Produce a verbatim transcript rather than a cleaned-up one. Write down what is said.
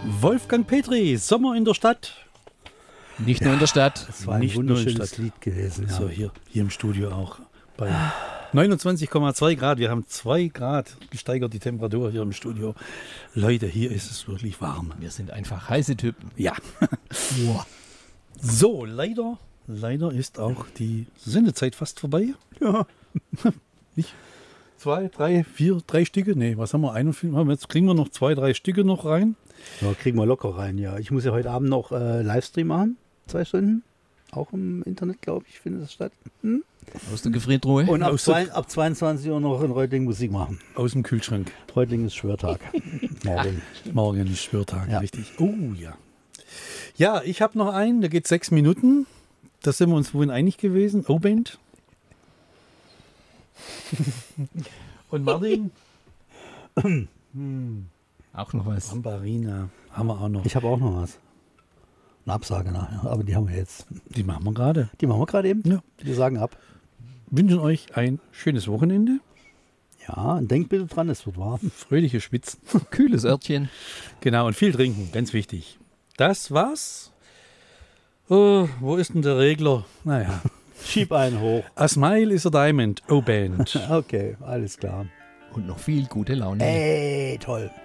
Wolfgang Petri, Sommer in der Stadt. Nicht nur in der Stadt. Das war ein Nicht nur in der wunderschönes Stadt. Lied gewesen. Ja. So, hier, hier im Studio auch. Bei neunundzwanzig Komma zwei Grad. Wir haben zwei Grad gesteigert, die Temperatur hier im Studio. Leute, hier ist es wirklich warm. Wir sind einfach heiße Typen. Ja. So, leider, leider ist auch die Sendezeit fast vorbei. Ja. Nicht? Zwei, drei, vier, drei Stücke? Nee, was haben wir? einundfünfzig. Jetzt kriegen wir noch zwei, drei Stücke noch rein. Ja, kriegen wir locker rein, ja. Ich muss ja heute Abend noch äh, Livestream machen. Zwei Stunden. Auch im Internet, glaube ich, findet das statt. Hm? Aus der Gefriertruhe. Und ab, Aus der- zwei, ab zweiundzwanzig Uhr noch in Reutling Musik machen. Aus dem Kühlschrank. Reutling ist Schwörtag. Morgen. Morgen ist Schwörtag, Ja. richtig. Oh ja. Ja, ich habe noch einen, der geht sechs Minuten. Da sind wir uns wohl einig gewesen. O-Band. Und Martin? Auch noch was. Ambarina haben wir auch noch. Ich habe auch noch was. Eine Absage nachher, aber die haben wir jetzt. Die machen wir gerade. Die machen wir gerade eben. Ja. Wir sagen ab. Wünschen euch ein schönes Wochenende. Ja, und denkt bitte dran, es wird warm. Fröhliche Schwitzen. Kühles Örtchen. Genau, und viel trinken, ganz wichtig. Das war's. Oh, wo ist denn der Regler? Naja. Schieb einen hoch. A smile is a diamond. O-Band. Okay, alles klar. Und noch viel gute Laune. Ey, toll.